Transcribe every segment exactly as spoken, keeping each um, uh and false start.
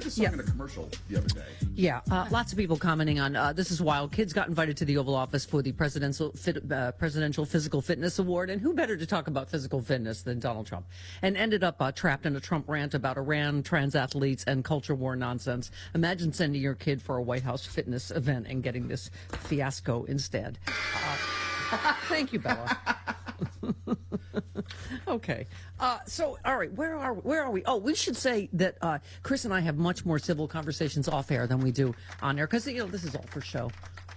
just saw Yeah. in a commercial the other day. Yeah, uh, lots of people commenting on uh, this is wild. Kids got invited to the Oval Office for the presidential fit, uh, presidential physical fitness award, and who better to talk about physical fitness than Donald Trump? And ended up uh, trapped in a Trump rant about Iran, trans athletes, and culture war nonsense. Imagine sending your kid for a White House fitness event and getting this fiasco instead. Uh, thank you, Bella. Okay. Uh, so, all right, where are where are we? Oh, we should say that uh, Chris and I have much more civil conversations off air than we do on air because you know this is all for show.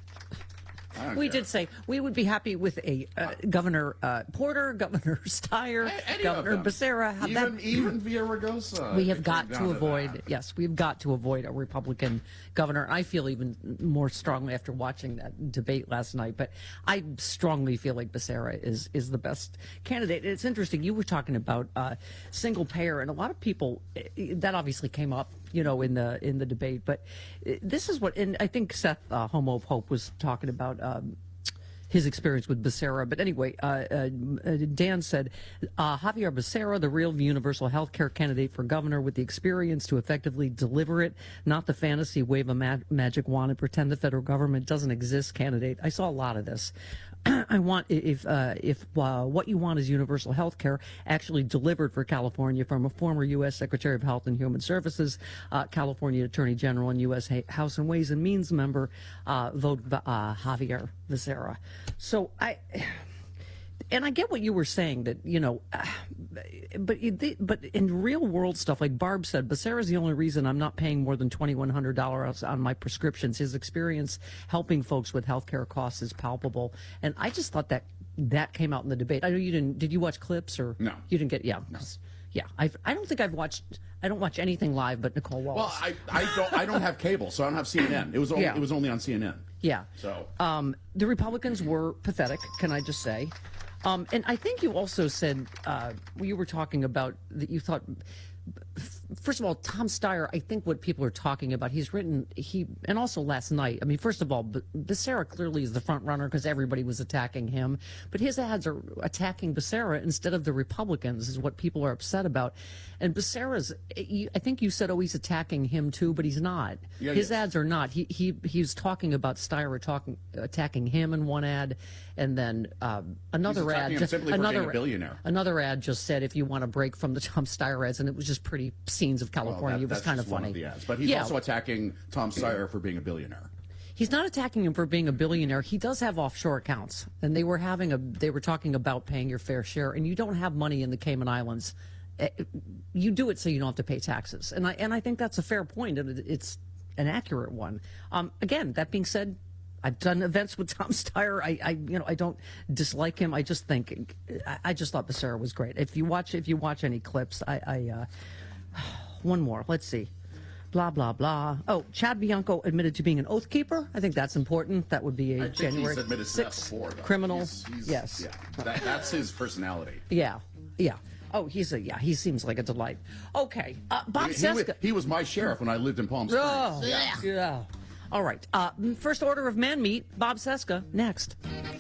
We care. did say we would be happy with a uh, Governor uh, Porter, Governor Steyer, Any Governor of them. Becerra. How Even, that, even Villaraigosa. we have It got came to down avoid. that. Yes, we've got to avoid a Republican governor. I feel even more strongly after watching that debate last night. But I strongly feel like Becerra is is the best candidate. It's interesting. You were talking about uh, single payer, and a lot of people that obviously came up, you know, in the in the debate. But this is what, and I think Seth uh, Homo of Hope was talking about. Um, his experience with Becerra. But anyway, uh, uh, Dan said, uh, Javier Becerra, the real universal health care candidate for governor with the experience to effectively deliver it, not the fantasy wave a ma- magic wand and pretend the federal government doesn't exist candidate. I saw a lot of this. I want, if uh, if uh, what you want is universal health care actually delivered for California from a former U S Secretary of Health and Human Services, uh, California Attorney General, and U S House and Ways and Means member, uh, vote uh, Javier Becerra. So I... And I get what you were saying that, you know, uh, but but in real world stuff, like Barb said, Becerra is the only reason I'm not paying more than twenty-one hundred dollars on my prescriptions. His experience helping folks with healthcare costs is palpable. And I just thought that that came out in the debate. I know you didn't. Did you watch clips or? No. You didn't get, yeah. No. Yeah. I've, I don't think I've watched, I don't watch anything live but Nicole Wallace. Well, I, I don't I don't have cable, so I don't have C N N. It was only, Yeah. it was only on C N N. Yeah. So um, the Republicans were pathetic, can I just say? Um, and I think you also said uh, you were talking about that you thought. First of all, Tom Steyer, I think what people are talking about, he's written, he, and also last night, I mean, first of all, B- Becerra clearly is the front runner because everybody was attacking him, but his ads are attacking Becerra instead of the Republicans is what people are upset about. And Becerra's, I think you said, oh, he's attacking him too, but he's not. Yeah, his yes. ads are not. He he he's talking about Steyer talking, attacking him in one ad, and then um, another He's ad, attacking him just, simply for another being a billionaire. Another ad just said, if you want to break from the Tom Steyer ads, and it was just pretty scenes of well, California. that, it was that's kind just of one funny. of the ads. But he's Yeah. also attacking Tom Steyer for being a billionaire. He's not attacking him for being a billionaire. He does have offshore accounts, and they were having a. They were talking about paying your fair share, and you don't have money in the Cayman Islands. Eh, You do it so you don't have to pay taxes, and I and I think that's a fair point, and it- it's an accurate one. Um, again, that being said, I've done events with Tom Steyer. I, I, you know, I don't dislike him. I just think, I, I just thought Becerra was great. If you watch, if you watch any clips, I, I uh, one more. Let's see. Blah blah blah. Oh, Chad Bianco admitted to being an oath keeper. I think that's important. That would be a I think January he's admitted to that sixth before, though. criminal. He's- he's- yes. Yeah, that, that's his personality. Yeah. Yeah. Oh, he's a yeah. He seems like a delight. Okay, uh, Bob He, he, wa- Seska. he was my sheriff when I lived in Palm Springs. Oh, yeah. yeah. All right. Uh, first order of man meat. Bob Seska next.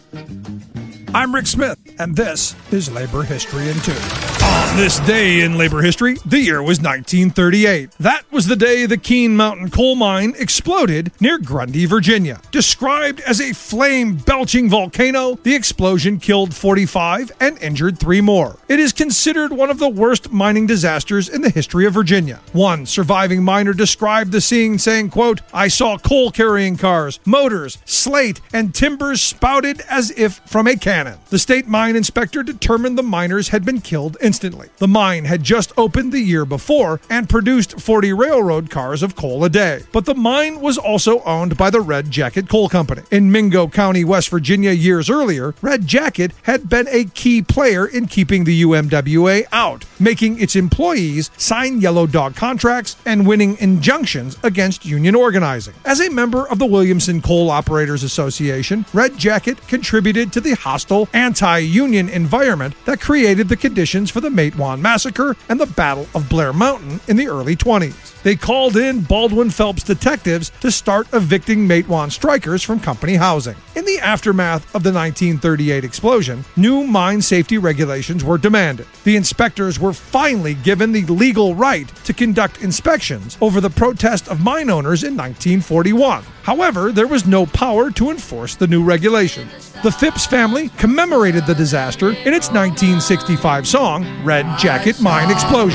I'm Rick Smith, and this is Labor History in Two. On this day in labor history, the year was nineteen thirty-eight. That was the day the Keene Mountain coal mine exploded near Grundy, Virginia. Described as a flame-belching volcano, the explosion killed forty-five and injured three more. It is considered one of the worst mining disasters in the history of Virginia. One surviving miner described the scene saying, quote, I saw coal-carrying cars, motors, slate, and timbers spouted as if from a cannon. The state mine inspector determined the miners had been killed instantly. The mine had just opened the year before and produced forty railroad cars of coal a day. But the mine was also owned by the Red Jacket Coal Company. In Mingo County, West Virginia, years earlier, Red Jacket had been a key player in keeping the U M W A out, making its employees sign yellow dog contracts and winning injunctions against union organizing. As a member of the Williamson Coal Operators Association, Red Jacket contributed to the hostile anti-union environment that created the conditions for the Matewan Massacre and the Battle of Blair Mountain in the early twenties. they called in Baldwin Phelps detectives to start evicting Matewan strikers from company housing. In the aftermath of the nineteen thirty-eight explosion, new mine safety regulations were demanded. The inspectors were finally given the legal right to conduct inspections over the protest of mine owners in nineteen forty-one. However, there was no power to enforce the new regulations. The Phipps family commemorated the disaster in its nineteen sixty-five song, Red Jacket Mine Explosion.